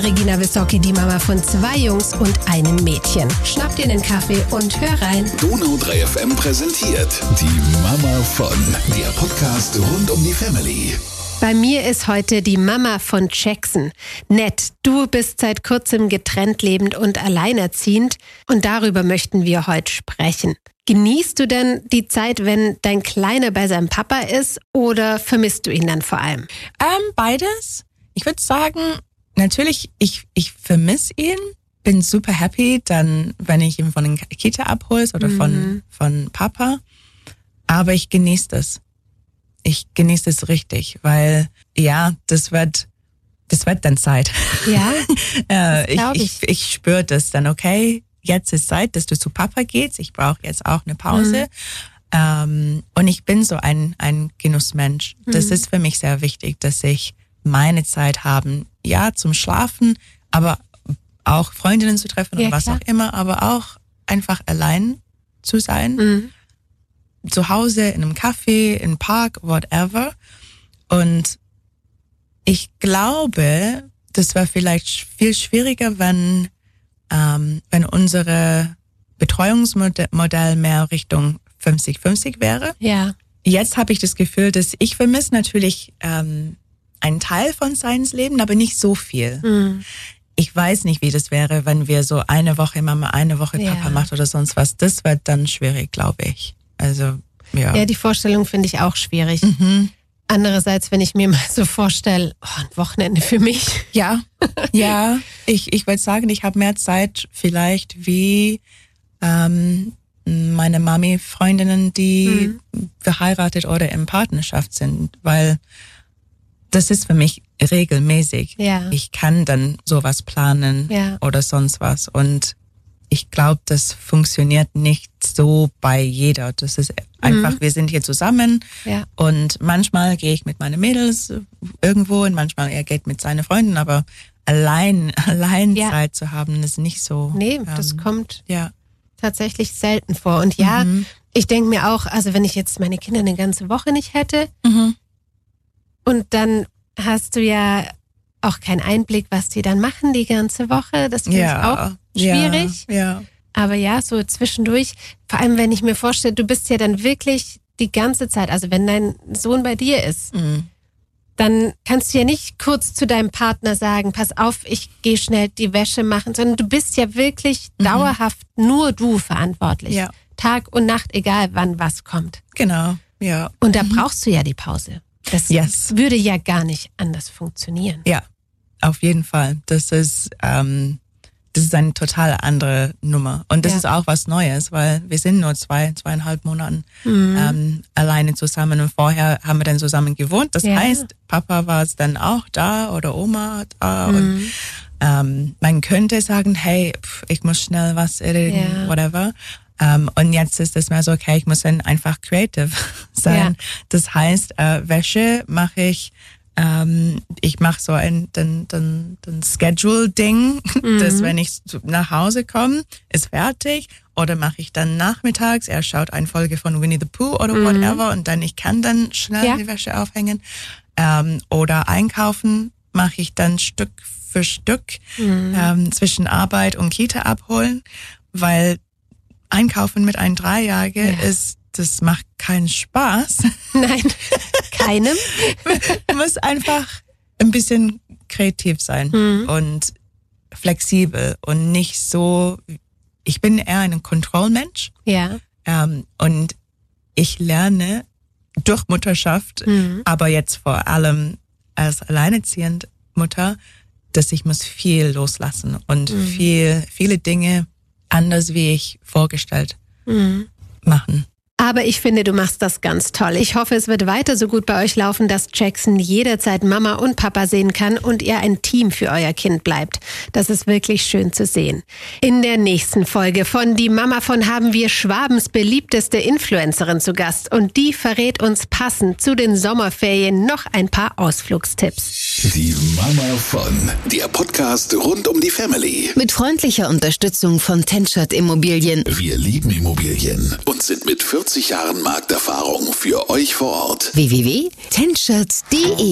Regina Wissocki, die Mama von 2 Jungs und einem Mädchen. Schnapp dir einen Kaffee und hör rein. Donau 3 FM präsentiert die Mama von, der Podcast rund um die Family. Bei mir ist heute die Mama von Jackson. Nett, du bist seit kurzem getrennt lebend und alleinerziehend und darüber möchten wir heute sprechen. Genießt du denn die Zeit, wenn dein Kleiner bei seinem Papa ist, oder vermisst du ihn dann vor allem? Beides. Ich würde sagen, natürlich, ich vermisse ihn, bin super happy, dann, wenn ich ihn von der Kita abhole oder von Papa. Aber ich genieße das. Ich genieße es richtig, weil, ja, das wird dann Zeit. Ja, ich spüre das dann, okay, jetzt ist Zeit, dass du zu Papa gehst. Ich brauche jetzt auch eine Pause. Und ich bin so ein Genussmensch. Das ist für mich sehr wichtig, dass ich meine Zeit habe, ja, zum Schlafen, aber auch Freundinnen zu treffen oder was auch immer, aber auch einfach allein zu sein. Zu Hause, in einem Café, im Park, whatever. Und ich glaube, das wäre vielleicht viel schwieriger, wenn unsere Betreuungsmodell mehr Richtung 50-50 wäre. Ja. Jetzt habe ich das Gefühl, dass ich vermisse natürlich einen Teil von seines Leben, aber nicht so viel. Ich weiß nicht, wie das wäre, wenn wir so eine Woche Mama, eine Woche Papa macht oder sonst was. Das wird dann schwierig, glaube ich. Also, ja. Ja, die Vorstellung finde ich auch schwierig. Andererseits, wenn ich mir mal so vorstelle, ein Wochenende für mich. Ja, ich würde sagen, ich habe mehr Zeit vielleicht wie meine Mami-Freundinnen, die verheiratet oder in Partnerschaft sind, weil das ist für mich regelmäßig. Ja. Ich kann dann sowas planen oder sonst was, und ich glaube, das funktioniert nicht so bei jeder. Das ist einfach, wir sind hier zusammen und manchmal gehe ich mit meinen Mädels irgendwo und manchmal er geht mit seinen Freunden, aber allein Zeit zu haben, ist nicht so. Nee, das kommt tatsächlich selten vor. Und ich denke mir auch, also wenn ich jetzt meine Kinder eine ganze Woche nicht hätte und dann hast du ja auch keinen Einblick, was die dann machen die ganze Woche. Das finde ich auch schwierig. Ja. Aber ja, so zwischendurch, vor allem wenn ich mir vorstelle, du bist ja dann wirklich die ganze Zeit, also wenn dein Sohn bei dir ist, dann kannst du ja nicht kurz zu deinem Partner sagen, pass auf, ich gehe schnell die Wäsche machen, sondern du bist ja wirklich dauerhaft nur du verantwortlich. Ja. Tag und Nacht, egal wann was kommt. Genau, ja. Und da brauchst du ja die Pause. Das würde ja gar nicht anders funktionieren. Ja, auf jeden Fall. Das ist eine total andere Nummer. Und das ist auch was Neues, weil wir sind nur 2,5 Monaten alleine zusammen. Und vorher haben wir dann zusammen gewohnt. Das heißt, Papa war es dann auch da oder Oma da. Und man könnte sagen, hey, ich muss schnell was erledigen, whatever. Und jetzt ist es mehr so, okay, ich muss dann einfach creative sein. Ja. Das heißt, Wäsche mache ich mache so ein Schedule-Ding, dass wenn ich nach Hause komme, ist fertig. Oder mache ich dann nachmittags, er schaut eine Folge von Winnie the Pooh oder whatever, und dann ich kann dann schnell die Wäsche aufhängen. Oder einkaufen mache ich dann Stück für Stück zwischen Arbeit und Kita abholen, weil Einkaufen mit einem 3-Jährigen das macht keinen Spaß. Nein, keinem. Man muss einfach ein bisschen kreativ sein und flexibel und nicht so. Ich bin eher ein Kontrollmensch. Ja. Und ich lerne durch Mutterschaft, aber jetzt vor allem als alleinerziehende Mutter, dass ich muss viel loslassen und viele Dinge anders, wie ich vorgestellt machen. Aber ich finde, du machst das ganz toll. Ich hoffe, es wird weiter so gut bei euch laufen, dass Jackson jederzeit Mama und Papa sehen kann und ihr ein Team für euer Kind bleibt. Das ist wirklich schön zu sehen. In der nächsten Folge von Die Mama von haben wir Schwabens beliebteste Influencerin zu Gast. Und die verrät uns passend zu den Sommerferien noch ein paar Ausflugstipps. Die Mama von, der Podcast rund um die Family. Mit freundlicher Unterstützung von Tenschert Immobilien. Wir lieben Immobilien und sind mit 40 Jahren Markterfahrung für euch vor Ort. www.tenschert.de